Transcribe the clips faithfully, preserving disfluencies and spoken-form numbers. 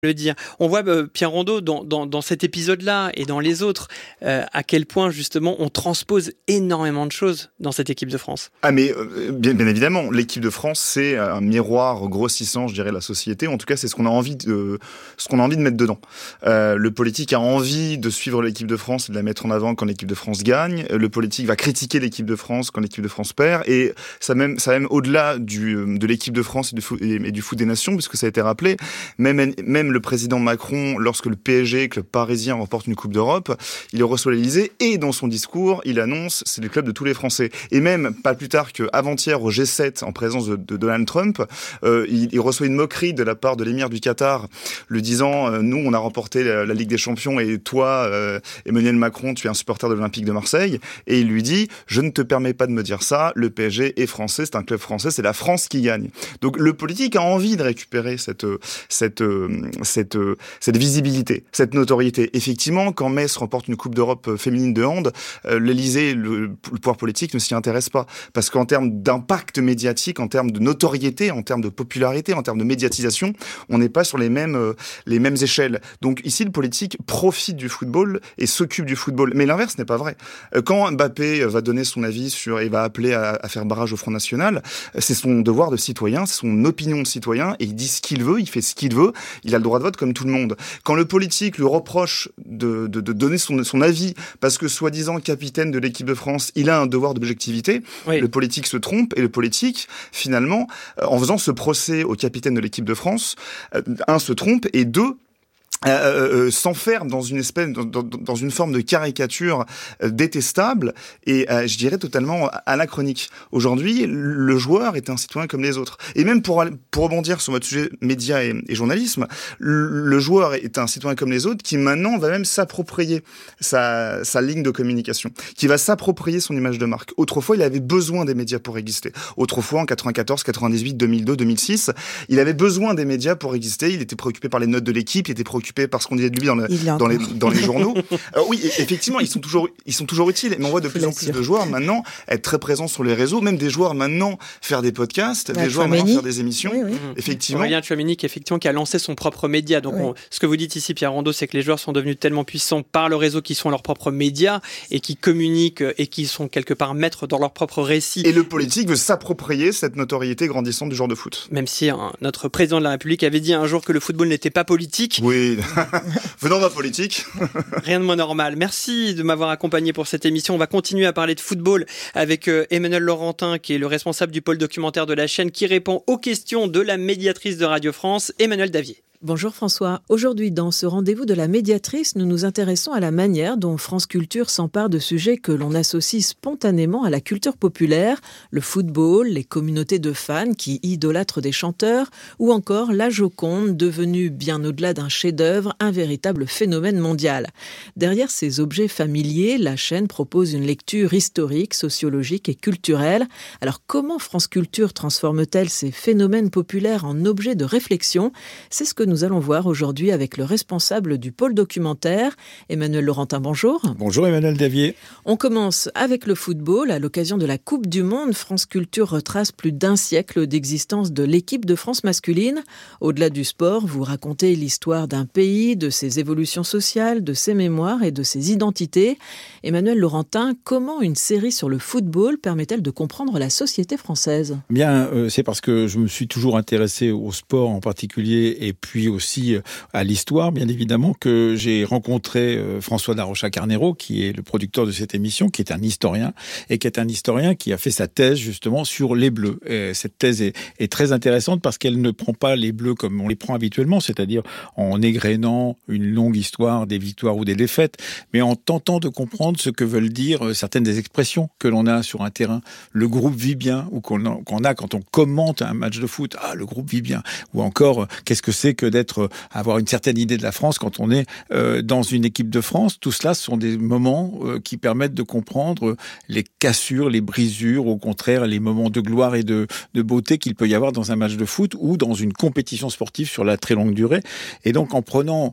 le dire. On voit euh, Pierre Rondeau dans, dans, dans cet épisode-là et dans les autres, euh, à quel point justement on transpose énormément de choses dans cette équipe de France. Ah mais euh, bien, bien évidemment, l'équipe de France c'est un miroir grossissant, je dirais, de la société. En tout cas, c'est ce qu'on a envie de, ce qu'on a envie de mettre dedans. Euh, le politique a envie de suivre l'équipe de France et de la mettre en avant quand l'équipe de France gagne. Le politique va critiquer l'équipe de France quand l'équipe de France perd. Et ça même, ça même au-delà du de l'équipe de France et du foot, et, et du foot des nations, puisque ça a été rappelé. Même même le président Macron, lorsque le P S G, club parisien, remporte une Coupe d'Europe, il reçoit l'Élysée et dans son discours, il annonce c'est le club de tous les Français. Et même pas plus tard qu'avant-hier au G sept, en présence de, de Donald Trump, euh, il, il reçoit une moquerie de la part de l'émir du Qatar, lui disant euh, nous on a remporté la, la Ligue des Champions et toi, euh, Emmanuel Macron, tu es un supporter de l'Olympique de Marseille. Et il lui dit je ne te permets pas de me dire ça, le P S G est français, c'est un club français, c'est la France qui gagne. Donc le politique a envie de récupérer cette cette cette cette visibilité, cette notoriété. Effectivement, quand Metz remporte une Coupe d'Europe féminine de hand, euh, l'Élysée, le, le pouvoir politique ne s'y intéresse pas, parce qu'en termes d'impact médiatique, en termes de notoriété, en termes de popularité, en termes de médiatisation, on n'est pas sur les mêmes euh, les mêmes échelles. Donc ici, le politique profite du football et s'occupe du football. Mais l'inverse n'est pas vrai. Quand Mbappé va donner son avis sur et va appeler à, à faire barrage au Front National, c'est son devoir de citoyen, c'est son opinion de citoyen, et il dit ce qu'il veut, il fait ce qu'il veut, il a le droit de vote comme tout le monde. Quand le politique lui reproche de, de, de donner son, son avis parce que soi-disant capitaine de l'équipe de France, il a un devoir d'objectivité, oui. Le politique se trompe et le politique, finalement, en faisant ce procès au capitaine de l'équipe de France, un, se trompe et deux, Euh, euh, s'enferme dans une espèce, dans, dans, dans une forme de caricature euh, détestable et euh, je dirais totalement anachronique. Aujourd'hui, le joueur est un citoyen comme les autres. Et même pour pour rebondir sur votre sujet médias et, et journalisme, le, le joueur est un citoyen comme les autres qui maintenant va même s'approprier sa sa ligne de communication, qui va s'approprier son image de marque. Autrefois, il avait besoin des médias pour exister. Autrefois, en quatre-vingt-quatorze, quatre-vingt-dix-huit, deux mille deux, deux mille six, il avait besoin des médias pour exister. Il était préoccupé par les notes de l'équipe, il était préoccupé par ce qu'on disait de lui dans, le, dans, les, dans les journaux. Alors oui, effectivement, ils sont toujours, ils sont toujours utiles. Mais on voit de plus en plus de joueurs maintenant être très présents sur les réseaux, même des joueurs maintenant faire des podcasts, ouais, des joueurs maintenant faire des émissions. Oui, oui. Effectivement. Aurélien Tchouameni, effectivement, qui a lancé son propre média. Donc, oui. on, ce que vous dites ici, Pierre Rondeau, c'est que les joueurs sont devenus tellement puissants par le réseau qu'ils sont leurs propres médias et qui communiquent et qui sont quelque part maîtres dans leur propre récit. Et le politique veut s'approprier cette notoriété grandissante du joueur de foot. Même si hein, notre président de la République avait dit un jour que le football n'était pas politique. Oui. Venant de la politique. Rien de moins normal. Merci de m'avoir accompagné pour cette émission. On va continuer à parler de football avec euh, Emmanuel Laurentin, qui est le responsable du pôle documentaire de la chaîne, qui répond aux questions de la médiatrice de Radio France, Emmanuel Davier. Bonjour François. Aujourd'hui, dans ce rendez-vous de la médiatrice, nous nous intéressons à la manière dont France Culture s'empare de sujets que l'on associe spontanément à la culture populaire, le football, les communautés de fans qui idolâtrent des chanteurs, ou encore la Joconde, devenue bien au-delà d'un chef-d'œuvre, un véritable phénomène mondial. Derrière ces objets familiers, la chaîne propose une lecture historique, sociologique et culturelle. Alors comment France Culture transforme-t-elle ces phénomènes populaires en objets de réflexion ? C'est ce que nous allons voir aujourd'hui avec le responsable du pôle documentaire, Emmanuel Laurentin, bonjour. Bonjour Emmanuel Davier. On commence avec le football. À l'occasion de la Coupe du Monde, France Culture retrace plus d'un siècle d'existence de l'équipe de France masculine. Au-delà du sport, vous racontez l'histoire d'un pays, de ses évolutions sociales, de ses mémoires et de ses identités. Emmanuel Laurentin, comment une série sur le football permet-elle de comprendre la société française ? Bien, euh, c'est parce que je me suis toujours intéressé au sport en particulier et puis aussi à l'histoire, bien évidemment, que j'ai rencontré euh, François Darocha-Carnero, qui est le producteur de cette émission, qui est un historien, et qui est un historien qui a fait sa thèse justement sur les Bleus. Et cette thèse est, est très intéressante parce qu'elle ne prend pas les Bleus comme on les prend habituellement, c'est-à-dire en égrénant une longue histoire des victoires ou des défaites, mais en tentant de comprendre ce que veulent dire certaines des expressions que l'on a sur un terrain. Le groupe vit bien, ou qu'on a, qu'on a quand on commente un match de foot. Ah, le groupe vit bien. Ou encore, qu'est-ce que c'est que d'être, avoir une certaine idée de la France quand on est euh, dans une équipe de France. Tout cela sont des moments euh, qui permettent de comprendre les cassures, les brisures, au contraire, les moments de gloire et de, de beauté qu'il peut y avoir dans un match de foot ou dans une compétition sportive sur la très longue durée. Et donc, en prenant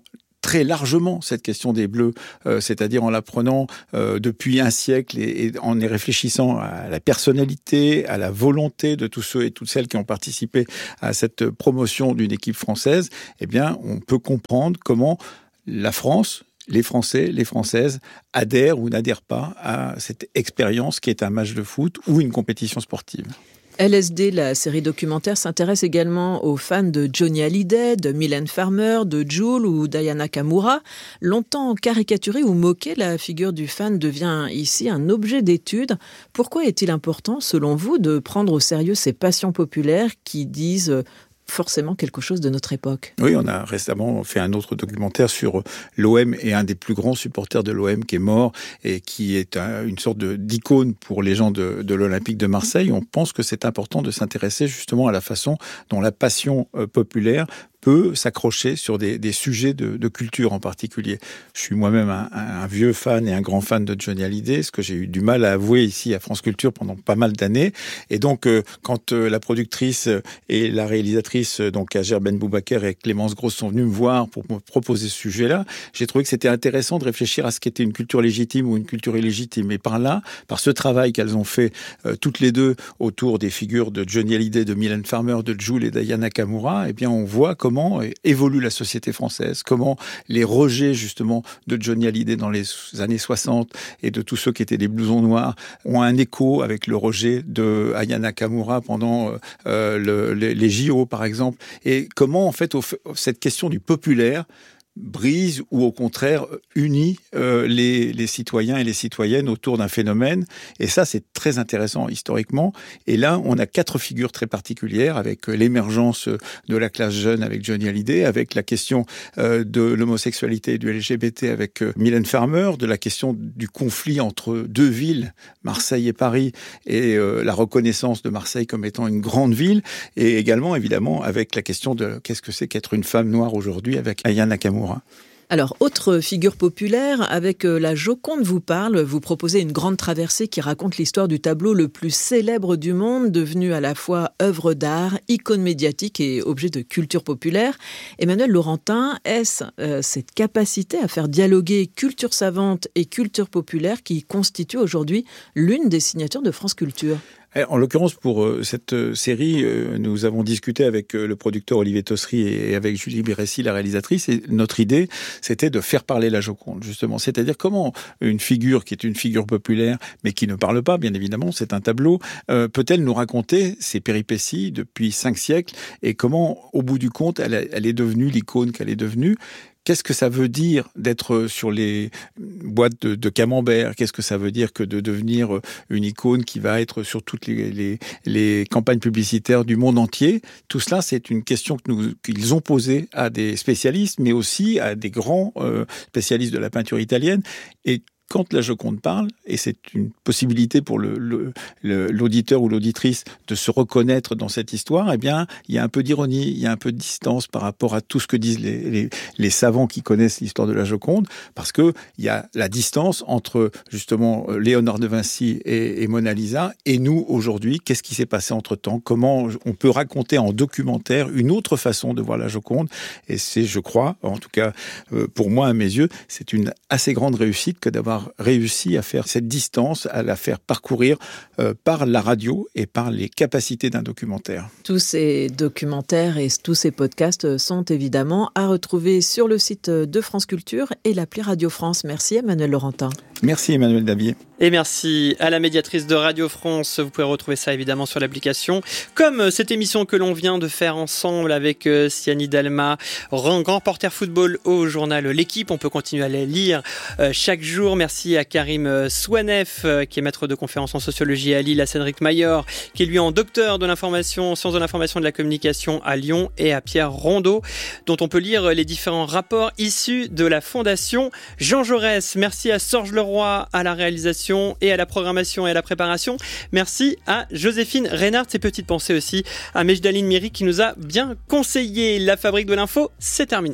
très largement cette question des Bleus, euh, c'est-à-dire en la prenant euh, depuis un siècle et, et en y réfléchissant à la personnalité, à la volonté de tous ceux et toutes celles qui ont participé à cette promotion d'une équipe française, eh bien, on peut comprendre comment la France, les Français, les Françaises adhèrent ou n'adhèrent pas à cette expérience qui est un match de foot ou une compétition sportive. L S D, la série documentaire, s'intéresse également aux fans de Johnny Hallyday, de Mylène Farmer, de Jul ou d'Aya Nakamura. Longtemps caricaturée ou moquée, la figure du fan devient ici un objet d'étude. Pourquoi est-il important, selon vous, de prendre au sérieux ces passions populaires qui disent forcément quelque chose de notre époque? Oui, on a récemment fait un autre documentaire sur l'O M et un des plus grands supporters de l'O M qui est mort et qui est un, une sorte de, d'icône pour les gens de, de l'Olympique de Marseille. On pense que c'est important de s'intéresser justement à la façon dont la passion euh, populaire peut s'accrocher sur des, des sujets de, de culture en particulier. Je suis moi-même un, un vieux fan et un grand fan de Johnny Hallyday, ce que j'ai eu du mal à avouer ici à France Culture pendant pas mal d'années. Et donc, euh, quand euh, la productrice et la réalisatrice, donc Ager Ben Boubaker et Clémence Grosse, sont venues me voir pour me proposer ce sujet-là, j'ai trouvé que c'était intéressant de réfléchir à ce qu'était une culture légitime ou une culture illégitime. Et par là, par ce travail qu'elles ont fait euh, toutes les deux autour des figures de Johnny Hallyday, de Mylène Farmer, de Jul et d'Aya Nakamura, eh bien, on voit comment comment évolue la société française, comment les rejets justement de Johnny Hallyday dans les années soixante et de tous ceux qui étaient des blousons noirs ont un écho avec le rejet de Aya Nakamura pendant euh, le, les, les J O par exemple, et comment en fait au, cette question du populaire brise ou au contraire unit euh, les, les citoyens et les citoyennes autour d'un phénomène. Et ça, c'est très intéressant historiquement. Et là, on a quatre figures très particulières avec l'émergence de la classe jeune avec Johnny Hallyday, avec la question euh, de l'homosexualité et du L G B T avec euh, Mylène Farmer, de la question du conflit entre deux villes, Marseille et Paris, et euh, la reconnaissance de Marseille comme étant une grande ville, et également, évidemment, avec la question de qu'est-ce que c'est qu'être une femme noire aujourd'hui avec Aya Nakamura. Alors, autre figure populaire, avec La Joconde vous parle, vous proposez une grande traversée qui raconte l'histoire du tableau le plus célèbre du monde, devenu à la fois œuvre d'art, icône médiatique et objet de culture populaire. Emmanuel Laurentin, est-ce euh, cette capacité à faire dialoguer culture savante et culture populaire qui constitue aujourd'hui l'une des signatures de France Culture ? En l'occurrence, pour euh, cette euh, série, euh, nous avons discuté avec euh, le producteur Olivier Tossery et, et avec Julie Bérécy, la réalisatrice, et notre idée, c'était de faire parler la Joconde, justement. C'est-à-dire comment une figure qui est une figure populaire, mais qui ne parle pas, bien évidemment, c'est un tableau, euh, peut-elle nous raconter ses péripéties depuis cinq siècles et comment, au bout du compte, elle, elle est devenue l'icône qu'elle est devenue. Qu'est-ce que ça veut dire d'être sur les boîtes de, de camembert ? Qu'est-ce que ça veut dire que de devenir une icône qui va être sur toutes les, les, les campagnes publicitaires du monde entier ? Tout cela, c'est une question que nous, qu'ils ont posée à des spécialistes, mais aussi à des grands euh, spécialistes de la peinture italienne. Et quand la Joconde parle, et c'est une possibilité pour le, le, le, l'auditeur ou l'auditrice de se reconnaître dans cette histoire, eh bien, il y a un peu d'ironie, il y a un peu de distance par rapport à tout ce que disent les, les, les savants qui connaissent l'histoire de la Joconde, parce que il y a la distance entre, justement, Léonard de Vinci et, et Mona Lisa, et nous, aujourd'hui, qu'est-ce qui s'est passé entre-temps ? Comment on peut raconter en documentaire une autre façon de voir la Joconde ? Et c'est, je crois, en tout cas, pour moi, à mes yeux, c'est une assez grande réussite que d'avoir réussi à faire cette distance, à la faire parcourir euh, par la radio et par les capacités d'un documentaire. Tous ces documentaires et tous ces podcasts sont évidemment à retrouver sur le site de France Culture et l'appli Radio France. Merci Emmanuel Laurentin. Merci Emmanuel Davier. Et merci à la médiatrice de Radio France. Vous pouvez retrouver ça évidemment sur l'application. Comme cette émission que l'on vient de faire ensemble avec Siani Dalma, grand reporter football au journal L'Équipe. On peut continuer à les lire chaque jour. Merci à Karim Souanef, qui est maître de conférence en sociologie à Lille, à Cédric Maillor, qui est lui en docteur de l'information, sciences de l'information et de la communication à Lyon, et à Pierre Rondeau, dont on peut lire les différents rapports issus de la Fondation Jean Jaurès. Merci à Sorge Leroy à la réalisation et à la programmation et à la préparation. Merci à Joséphine Reynard. Ses petites pensées aussi à Mejdaline Miri qui nous a bien conseillé. La fabrique de l'info, c'est terminé.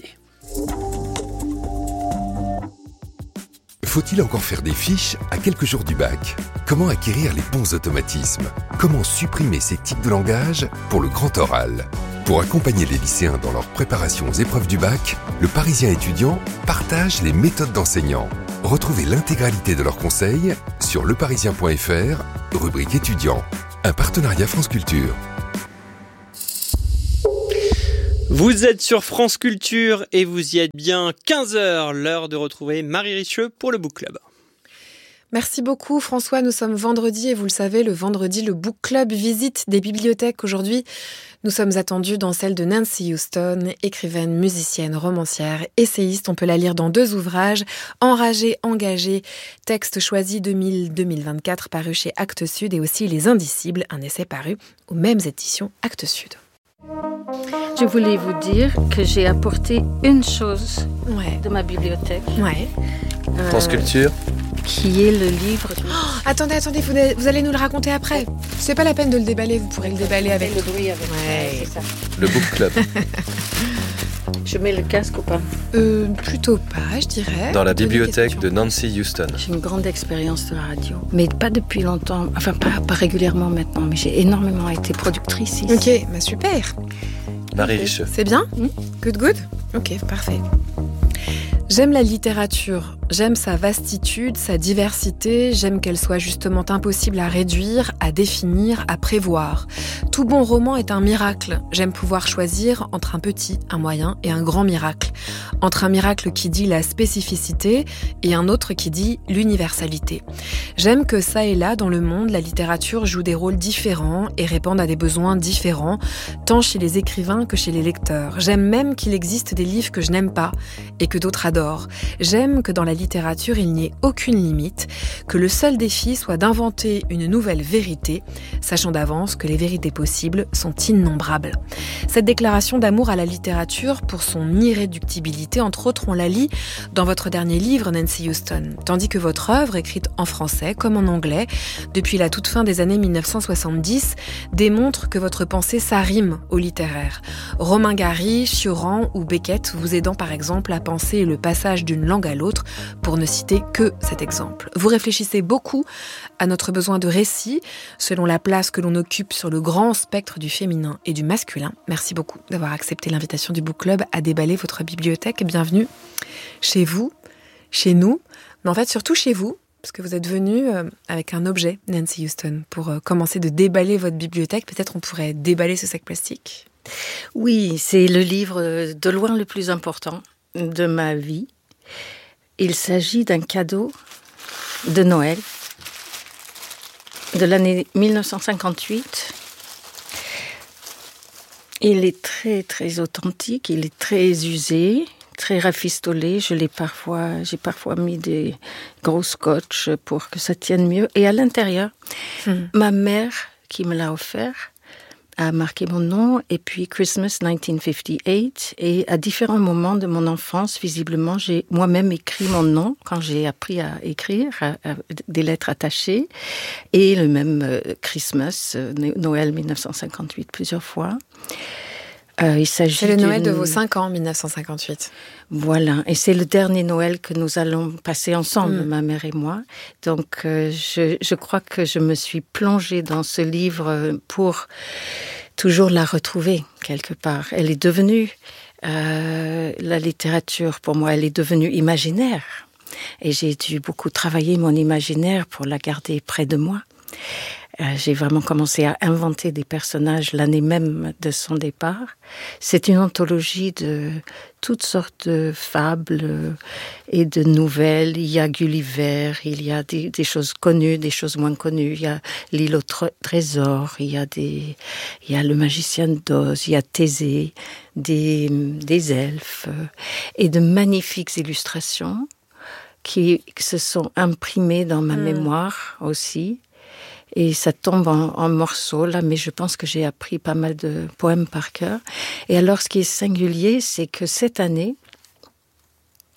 Faut-il encore faire des fiches à quelques jours du bac ? Comment acquérir les bons automatismes ? Comment supprimer ces tics de langage pour le grand oral ? Pour accompagner les lycéens dans leur préparation aux épreuves du bac, le Parisien étudiant partage les méthodes d'enseignants. Retrouvez l'intégralité de leurs conseils sur leparisien point f r, rubrique étudiants. Un partenariat France Culture. Vous êtes sur France Culture et vous y êtes bien. quinze heures, l'heure de retrouver Marie Richeux pour le Book Club. Merci beaucoup François, nous sommes vendredi et vous le savez, le vendredi, le Book Club visite des bibliothèques. Aujourd'hui, nous sommes attendus dans celle de Nancy Houston, écrivaine, musicienne, romancière, essayiste. On peut la lire dans deux ouvrages, Enragée, engagée, texte choisi deux mille à deux mille vingt-quatre, paru chez Actes Sud, et aussi Les Indicibles, un essai paru aux mêmes éditions Actes Sud. Je voulais vous dire que j'ai apporté une chose Ouais. de ma bibliothèque. Ouais. euh, France Culture. Qui est le livre de... Oh, attendez, attendez, vous, vous allez nous le raconter après. C'est pas la peine de le déballer, vous pourrez le déballer avec le tout. bruit avec Ouais. c'est ça. Le Book Club. Je mets le casque ou pas? Euh, plutôt pas, je dirais. Dans la Bonne bibliothèque question. de Nancy Houston. J'ai une grande expérience de la radio, mais pas depuis longtemps, enfin pas, pas régulièrement maintenant, mais j'ai énormément été productrice ici. Ok, bah super. Marie Richeux. C'est bien Mm. Good, good. Ok, parfait. J'aime la littérature, j'aime sa vastitude, sa diversité, j'aime qu'elle soit justement impossible à réduire, à définir, à prévoir. Tout bon roman est un miracle. J'aime pouvoir choisir entre un petit, un moyen et un grand miracle. Entre un miracle qui dit la spécificité et un autre qui dit l'universalité. J'aime que ça et là, dans le monde, la littérature joue des rôles différents et réponde à des besoins différents, tant chez les écrivains que chez les lecteurs. J'aime même qu'il existe des livres que je n'aime pas et que d'autres adorent. J'aime que dans la littérature, il n'y ait aucune limite, que le seul défi soit d'inventer une nouvelle vérité, sachant d'avance que les vérités possibles sont innombrables. Cette déclaration d'amour à la littérature, pour son irréductibilité, entre autres, on la lit dans votre dernier livre, Nancy Houston, tandis que votre œuvre, écrite en français comme en anglais, depuis la toute fin des années mille neuf cent soixante-dix, démontre que votre pensée s'arrime au littéraire. Romain Gary, Cioran ou Beckett vous aidant par exemple à penser le passage d'une langue à l'autre, pour ne citer que cet exemple. Vous réfléchissez beaucoup à notre besoin de récit, selon la place que l'on occupe sur le grand spectre du féminin et du masculin. Merci beaucoup d'avoir accepté l'invitation du Book Club à déballer votre bibliothèque. Bienvenue chez vous, chez nous, mais en fait surtout chez vous, parce que vous êtes venu avec un objet, Nancy Houston, pour commencer de déballer votre bibliothèque. Peut-être on pourrait déballer ce sac plastique. Oui, c'est le livre de loin le plus important de ma vie. Il s'agit d'un cadeau de Noël de l'année mille neuf cent cinquante-huit. Il est très très authentique, il est très usé, très rafistolé. Je l'ai parfois, j'ai parfois mis des gros scotch pour que ça tienne mieux. Et à l'intérieur, mmh. ma mère qui me l'a offert a marqué mon nom, et puis Christmas dix-neuf cinquante-huit, et à différents moments de mon enfance, visiblement, j'ai moi-même écrit mon nom quand j'ai appris à écrire, à, à, des lettres attachées, et le même euh, Christmas, euh, Noël mille neuf cent cinquante-huit, plusieurs fois. Euh, il s'agit c'est le Noël d'une... de vos cinq ans, mille neuf cent cinquante-huit. Voilà, et c'est le dernier Noël que nous allons passer ensemble, mmh. ma mère et moi. Donc, euh, je, je crois que je me suis plongée dans ce livre pour toujours la retrouver quelque part. Elle est devenue, euh, la littérature pour moi, elle est devenue imaginaire. Et j'ai dû beaucoup travailler mon imaginaire pour la garder près de moi. Euh, j'ai vraiment commencé à inventer des personnages l'année même de son départ. C'est une anthologie de toutes sortes de fables et de nouvelles. Il y a Gulliver, il y a des, des choses connues, des choses moins connues. Il y a l'île au trésor, il y a des, il y a le magicien d'Oz, il y a Thésée, des, des elfes et de magnifiques illustrations qui se sont imprimées dans ma mmh. mémoire aussi. Et ça tombe en, en morceaux, là, mais je pense que j'ai appris pas mal de poèmes par cœur. Et alors, ce qui est singulier, c'est que cette année,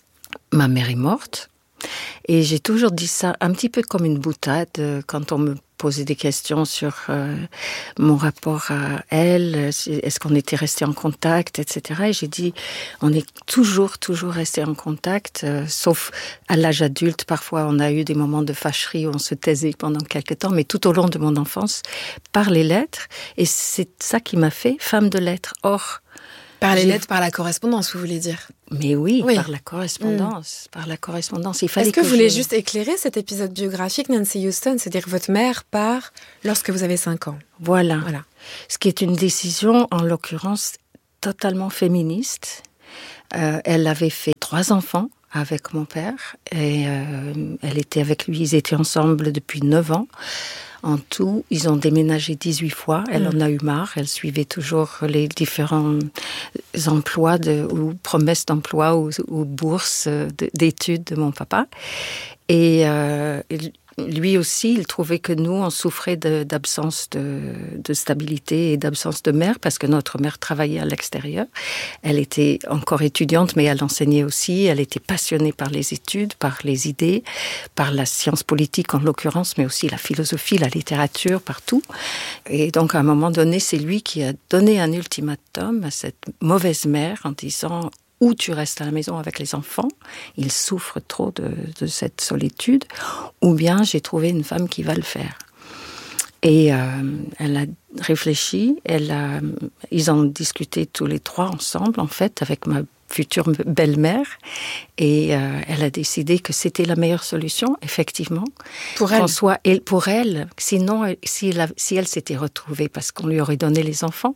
ma mère est morte. Et j'ai toujours dit ça un petit peu comme une boutade quand on me posé des questions sur euh, mon rapport à elle, est-ce qu'on était resté en contact, et cetera. Et j'ai dit, on est toujours, toujours resté en contact, euh, sauf à l'âge adulte. Parfois, on a eu des moments de fâcherie où on se taisait pendant quelque temps, mais tout au long de mon enfance, par les lettres. Et c'est ça qui m'a fait femme de lettres. Or, par les j'ai... lettres, par la correspondance, vous voulez dire? Mais oui, oui. par la correspondance, mmh. par la correspondance. Il fallait Est-ce que, que vous voulez je... juste éclairer cet épisode biographique, Nancy Houston? C'est-à-dire que votre mère part lorsque vous avez cinq ans. Voilà. voilà. Ce qui est une décision, en l'occurrence, totalement féministe. Euh, elle avait fait trois enfants avec mon père et euh, elle était avec lui. Ils étaient ensemble depuis neuf ans. En tout, ils ont déménagé dix-huit fois. Elle mmh. en a eu marre. Elle suivait toujours les différents emplois de, ou promesses d'emploi ou, ou bourses d'études de mon papa. Et euh, lui aussi, il trouvait que nous, on souffrait de, d'absence de, de stabilité et d'absence de mère parce que notre mère travaillait à l'extérieur. Elle était encore étudiante, mais elle enseignait aussi. Elle était passionnée par les études, par les idées, par la science politique en l'occurrence, mais aussi la philosophie, la littérature, partout. Et donc, à un moment donné, c'est lui qui a donné un ultimatum à cette mauvaise mère en disant... ou tu restes à la maison avec les enfants, ils souffrent trop de, de cette solitude, ou bien j'ai trouvé une femme qui va le faire. Et euh, elle a réfléchi, elle a, ils ont discuté tous les trois ensemble, en fait, avec ma future belle-mère, et euh, elle a décidé que c'était la meilleure solution, effectivement. Pour elle François, et pour elle, sinon, si elle, si elle s'était retrouvée, parce qu'on lui aurait donné les enfants,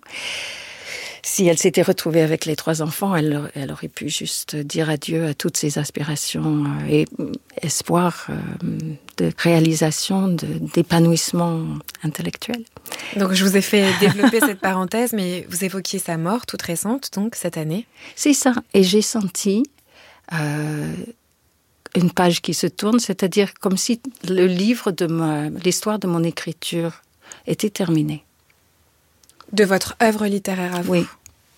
si elle s'était retrouvée avec les trois enfants, elle, elle aurait pu juste dire adieu à toutes ses aspirations et espoirs de réalisation, de, d'épanouissement intellectuel. Donc je vous ai fait développer cette parenthèse, mais vous évoquiez sa mort toute récente, donc cette année. C'est ça, et j'ai senti euh, une page qui se tourne, c'est-à-dire comme si le livre de ma, l'histoire de mon écriture était terminé. De votre œuvre littéraire à vous. Oui.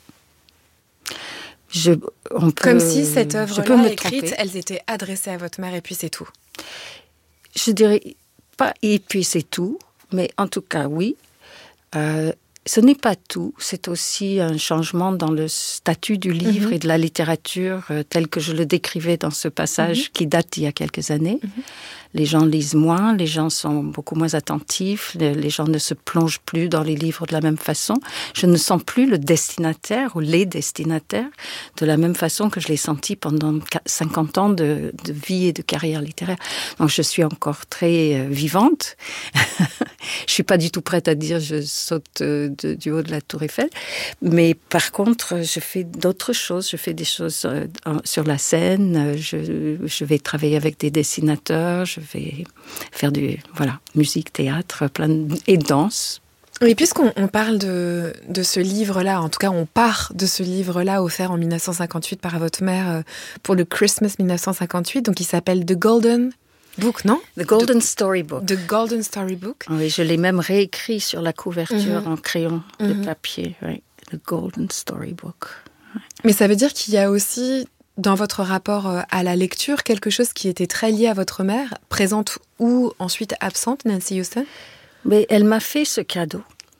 Je, on peut, Comme si cette œuvre-là écrite, tromper. elles étaient adressées à votre mère et puis c'est tout. Je dirais pas et puis c'est tout, mais en tout cas oui. Euh, ce n'est pas tout, c'est aussi un changement dans le statut du livre mm-hmm. et de la littérature euh, tel que je le décrivais dans ce passage mm-hmm. qui date d'il y a quelques années. Mm-hmm. Les gens lisent moins, les gens sont beaucoup moins attentifs, les, les gens ne se plongent plus dans les livres de la même façon. Je ne sens plus le destinataire ou les destinataires de la même façon que je l'ai senti pendant cinquante ans de, de vie et de carrière littéraire. Donc je suis encore très euh, vivante. Je suis pas du tout prête à dire je saute euh, de, du haut de la Tour Eiffel, mais par contre je fais d'autres choses. Je fais des choses euh, sur la scène. Je, je vais travailler avec des dessinateurs. Je vais faire du, voilà, musique, théâtre, plein de, et danse. Et puisqu'on on parle de, de ce livre-là, en tout cas on part de ce livre-là offert en dix-neuf cent cinquante-huit par votre mère pour le Christmas dix-neuf cent cinquante-huit, donc il s'appelle The Golden Book, non? The Golden The, Storybook. The Golden Storybook. Oui, je l'ai même réécrit sur la couverture mm-hmm. en crayon de mm-hmm. papier. Oui. The Golden Storybook. Oui. Mais ça veut dire qu'il y a aussi... dans votre rapport à la lecture, quelque chose qui était très lié à votre mère, présente ou ensuite absente, Nancy Houston? Mais elle m'a fait ce cadeau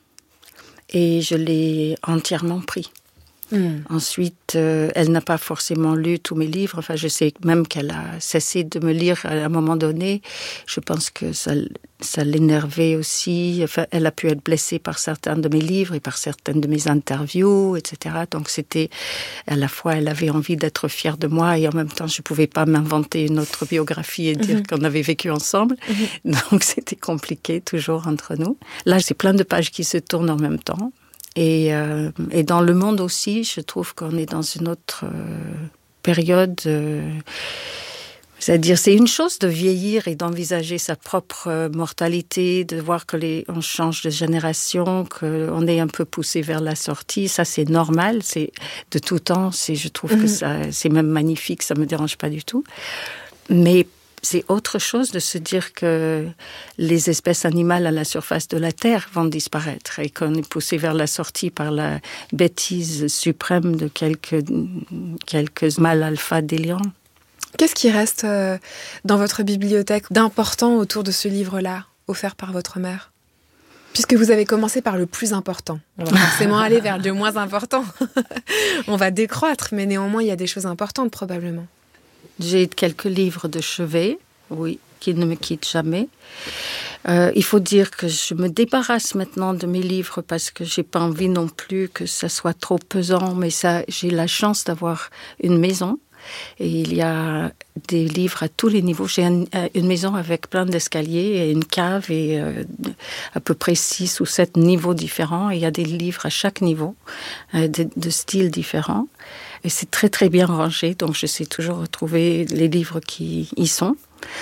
et je l'ai entièrement pris. Mm. Ensuite, euh, elle n'a pas forcément lu tous mes livres. Enfin, je sais même qu'elle a cessé de me lire à un moment donné. Je pense que ça, ça l'énervait aussi. Enfin, elle a pu être blessée par certains de mes livres et par certaines de mes interviews, et cetera. Donc, c'était à la fois, elle avait envie d'être fière de moi et en même temps, je ne pouvais pas m'inventer une autre biographie et dire mm-hmm. qu'on avait vécu ensemble. Mm-hmm. Donc, c'était compliqué toujours entre nous. Là, c'est plein de pages qui se tournent en même temps. Et, euh, et dans le monde aussi, je trouve qu'on est dans une autre euh, période. Euh, c'est-à-dire, c'est une chose de vieillir et d'envisager sa propre mortalité, de voir que les, on change de génération, qu'on est un peu poussé vers la sortie. Ça, c'est normal. C'est de tout temps. C'est, je trouve mm-hmm. que ça, c'est même magnifique. Ça me dérange pas du tout. Mais c'est autre chose de se dire que les espèces animales à la surface de la Terre vont disparaître et qu'on est poussé vers la sortie par la bêtise suprême de quelques, quelques mâles alpha déliants. Qu'est-ce qui reste dans votre bibliothèque d'important autour de ce livre-là, offert par votre mère ? Puisque vous avez commencé par le plus important, on va forcément aller vers le moins important. On va décroître, mais néanmoins, il y a des choses importantes probablement. J'ai quelques livres de chevet, oui, qui ne me quittent jamais. Euh, il faut dire que je me débarrasse maintenant de mes livres parce que j'ai pas envie non plus que ça soit trop pesant, mais ça, j'ai la chance d'avoir une maison. Et il y a des livres à tous les niveaux. J'ai un, une maison avec plein d'escaliers et une cave et euh, à peu près six ou sept niveaux différents. Et il y a des livres à chaque niveau, euh, de, de styles différents. Et c'est très très bien rangé, donc je sais toujours retrouver les livres qui y sont.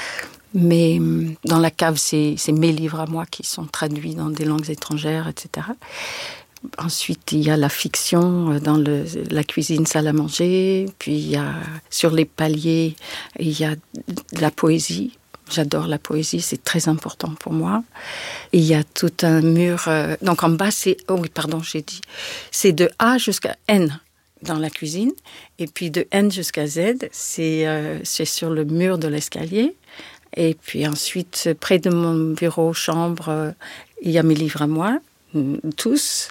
Mais dans la cave, c'est, c'est mes livres à moi qui sont traduits dans des langues étrangères, et cetera. Ensuite, il y a la fiction dans le, la cuisine, salle à manger. Puis, il y a, sur les paliers, il y a de la poésie. J'adore la poésie, c'est très important pour moi. Et il y a tout un mur... Euh, donc, en bas, c'est... Oh oui, pardon, j'ai dit. C'est de A jusqu'à N dans la cuisine. Et puis, de N jusqu'à Z, c'est, euh, c'est sur le mur de l'escalier. Et puis ensuite, près de mon bureau, chambre, euh, il y a mes livres à moi. Tous,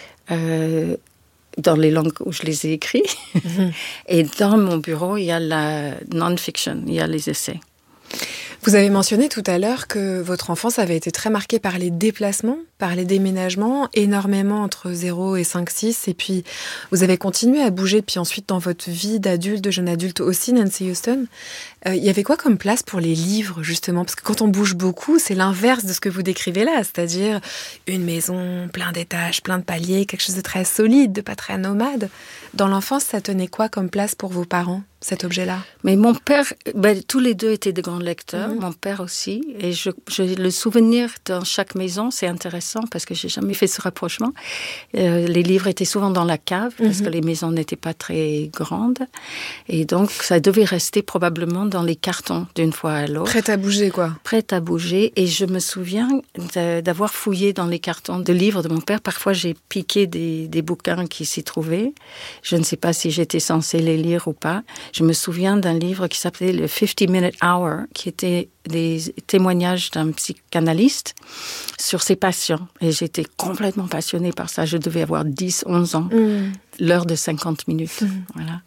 euh, dans les langues où je les ai écrits. Mm-hmm. Et dans mon bureau, il y a la non-fiction, il y a les essais. Vous avez mentionné tout à l'heure que votre enfance avait été très marquée par les déplacements, par les déménagements, énormément entre zéro et cinq six. Et puis, vous avez continué à bouger. Puis ensuite, dans votre vie d'adulte, de jeune adulte aussi, Nancy Houston, il euh, y avait quoi comme place pour les livres, justement ? Parce que quand on bouge beaucoup, c'est l'inverse de ce que vous décrivez là. C'est-à-dire une maison, plein d'étages, plein de paliers, quelque chose de très solide, de pas très nomade. Dans l'enfance, ça tenait quoi comme place pour vos parents, cet objet-là ? Mais mon père, ben, tous les deux étaient de grands lecteurs, mmh. Mon père aussi. Et je, je, le souvenir dans chaque maison, c'est intéressant parce que j'ai jamais fait ce rapprochement. Euh, les livres étaient souvent dans la cave parce mmh. que les maisons n'étaient pas très grandes. Et donc, ça devait rester probablement dans les cartons d'une fois à l'autre. Prête à bouger, quoi. Prête à bouger. Et je me souviens de, d'avoir fouillé dans les cartons de livres de mon père. Parfois, j'ai piqué des, des bouquins qui s'y trouvaient. Je ne sais pas si j'étais censée les lire ou pas. Je me souviens d'un livre qui s'appelait le fifty minute hour, qui était des témoignages d'un psychanalyste sur ses patients. Et j'étais complètement passionnée par ça. Je devais avoir dix, onze ans. Mm. L'heure de cinquante minutes. Mm. Voilà.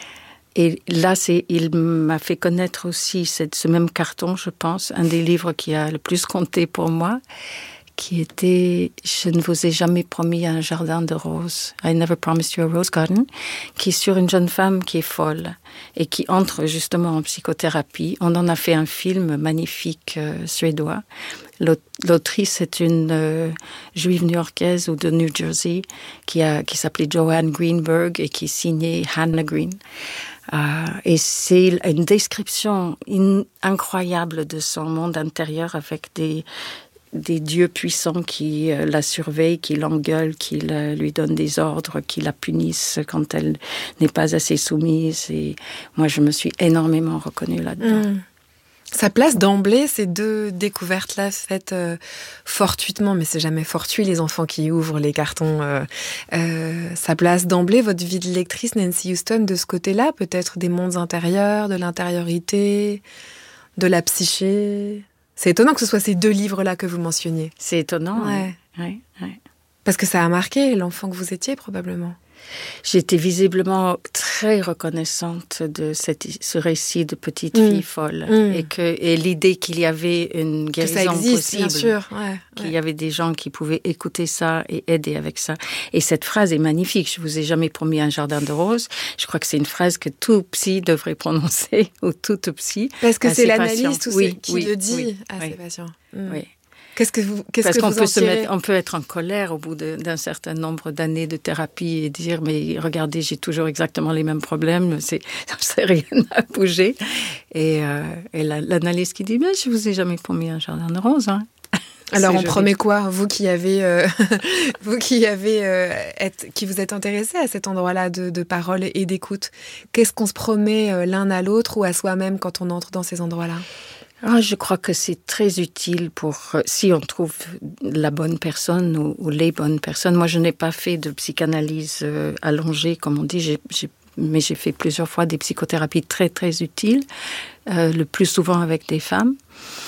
Et là, c'est, il m'a fait connaître aussi cette, ce même carton, je pense, un des livres qui a le plus compté pour moi, qui était « Je ne vous ai jamais promis un jardin de roses »,« I never promised you a rose garden », qui est sur une jeune femme qui est folle et qui entre justement en psychothérapie. On en a fait un film magnifique euh, suédois. L'autrice est une euh, juive new-yorkaise ou de New Jersey qui, a, qui s'appelait Joanne Greenberg et qui signait Hannah Green. Euh, et c'est une description in- incroyable de son monde intérieur avec des... des dieux puissants qui euh, la surveillent, qui l'engueulent, qui la, lui donnent des ordres, qui la punissent quand elle n'est pas assez soumise. Et moi, je me suis énormément reconnue là-dedans. Mmh. Ça place d'emblée ces deux découvertes-là faites euh, fortuitement, mais c'est jamais fortuit les enfants qui ouvrent les cartons. Euh, euh, ça place d'emblée votre vie de lectrice, Nancy Houston, de ce côté-là, peut-être des mondes intérieurs, de l'intériorité, de la psyché. C'est étonnant que ce soit ces deux livres-là que vous mentionniez. C'est étonnant, ouais. Ouais, ouais. Parce que ça a marqué l'enfant que vous étiez, probablement. J'étais visiblement très reconnaissante de cette, ce récit de petite mmh. fille folle. Mmh. Et, que, et l'idée qu'il y avait une guérison que ça existe, possible. Bien sûr. Ouais, qu'il ouais. y avait des gens qui pouvaient écouter ça et aider avec ça. Et cette phrase est magnifique. Je vous ai jamais promis un jardin de roses. Je crois que c'est une phrase que tout psy devrait prononcer, ou toute psy. Parce que c'est l'analyste patients. Ou oui, qui oui, le dit oui, à oui, ses patients. Mmh. Oui. Qu'est-ce que vous, qu'est-ce Parce que qu'on vous peut en se tirez? mettre, on peut être en colère au bout de, d'un certain nombre d'années de thérapie et dire mais regardez, j'ai toujours exactement les mêmes problèmes, c'est, c'est rien à bouger. Et, euh, et la, l'analyste qui dit mais je vous ai jamais promis un jardin de roses. Hein. Alors, on promet quoi, vous qui avez, euh, vous qui avez, euh, être, qui vous êtes intéressé à cet endroit-là de, de parole et d'écoute? Qu'est-ce qu'on se promet euh, l'un à l'autre ou à soi-même quand on entre dans ces endroits-là? Ah, je crois que c'est très utile pour, euh, si on trouve la bonne personne ou, ou les bonnes personnes. Moi, je n'ai pas fait de psychanalyse euh, allongée, comme on dit, j'ai, j'ai, mais j'ai fait plusieurs fois des psychothérapies très, très utiles, euh, le plus souvent avec des femmes.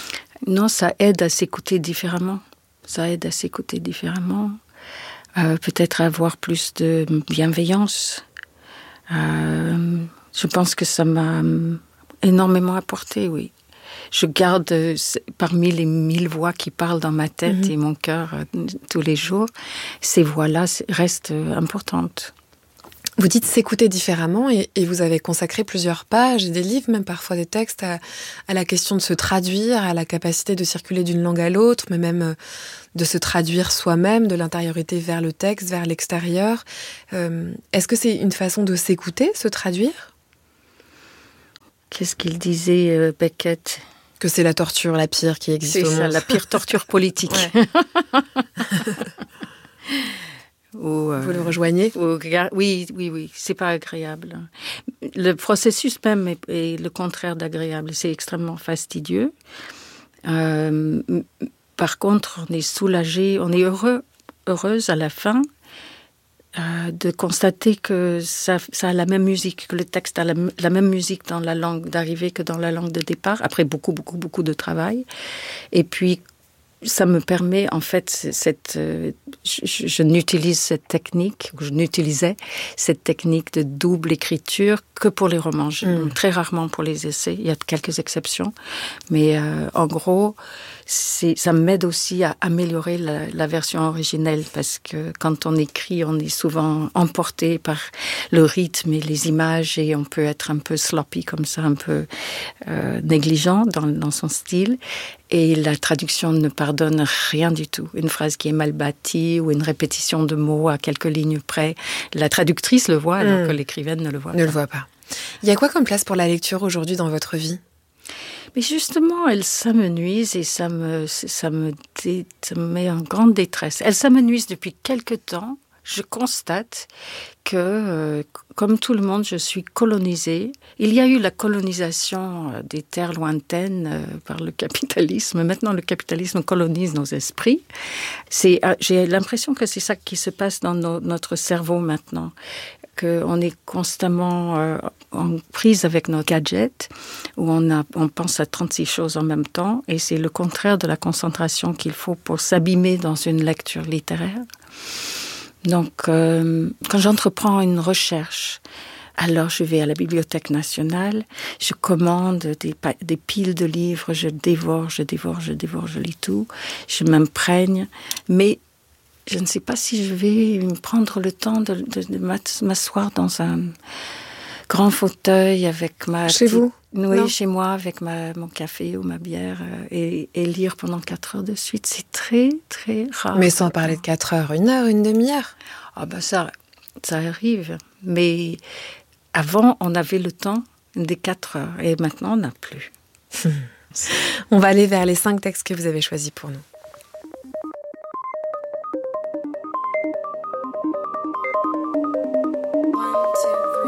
Non, ça aide à s'écouter différemment. Ça aide à s'écouter différemment. Euh, peut-être avoir plus de bienveillance. Euh, je pense que ça m'a énormément apporté, oui. Je garde euh, parmi les mille voix qui parlent dans ma tête mmh. et mon cœur euh, tous les jours, ces voix-là restent euh, importantes. Vous dites s'écouter différemment et, et vous avez consacré plusieurs pages et des livres, même parfois des textes, à, à la question de se traduire, à la capacité de circuler d'une langue à l'autre, mais même de se traduire soi-même, de l'intériorité vers le texte, vers l'extérieur. Euh, est-ce que c'est une façon de s'écouter, se traduire ? Qu'est-ce qu'il disait, euh, Beckett ? Que c'est la torture la pire qui existe c'est au monde. C'est ça, la pire torture politique. Ou, euh, Vous le rejoignez ? ou, Oui, oui, oui, c'est pas agréable. Le processus même est, est le contraire d'agréable. C'est extrêmement fastidieux. Euh, par contre, on est soulagé, on est heureux, heureuse à la fin euh, de constater que ça, ça a la même musique, que le texte a la, la même musique dans la langue d'arrivée que dans la langue de départ, après beaucoup, beaucoup, beaucoup de travail. Et puis, ça me permet, en fait, cette, euh, je, je n'utilise cette technique, ou je n'utilisais cette technique de double écriture que pour les romans, je, mmh. très rarement pour les essais, il y a quelques exceptions, mais euh, en gros, c'est, ça m'aide aussi à améliorer la, la version originelle, parce que quand on écrit, on est souvent emporté par le rythme et les images, et on peut être un peu sloppy comme ça, un peu euh, négligent dans, dans son style. Et la traduction ne pardonne rien du tout. Une phrase qui est mal bâtie ou une répétition de mots à quelques lignes près, la traductrice le voit alors mmh. que l'écrivaine ne le voit ne pas. Le voit pas. Il y a quoi comme place pour la lecture aujourd'hui dans votre vie ? Mais justement, elle s'amenuise et ça me, ça me, dé, ça me met en grande détresse. Elle s'amenuise depuis quelque temps. Je constate que, euh, comme tout le monde, je suis colonisée. Il y a eu la colonisation euh, des terres lointaines euh, par le capitalisme. Maintenant, le capitalisme colonise nos esprits. C'est, euh, j'ai l'impression que c'est ça qui se passe dans nos, notre cerveau maintenant. Qu'on est constamment euh, en prise avec nos gadgets, où on, a, on pense à trente-six choses en même temps, et c'est le contraire de la concentration qu'il faut pour s'abîmer dans une lecture littéraire. Donc, euh, quand j'entreprends une recherche, alors je vais à la Bibliothèque nationale, je commande des, des piles de livres, je dévore, je dévore, je dévore, je lis tout, je m'imprègne, mais je ne sais pas si je vais me prendre le temps de, de, de m'asseoir dans un grand fauteuil avec ma... Chez petite, vous ? Oui, non. Chez moi, avec ma, mon café ou ma bière, euh, et, et lire pendant quatre heures de suite. C'est très, très rare. Mais sans parler de quatre heures, une heure, une demi-heure ? Ah ben ça, ça arrive. Mais avant, on avait le temps des quatre heures, et maintenant, on n'a plus. On va aller vers les cinq textes que vous avez choisis pour nous.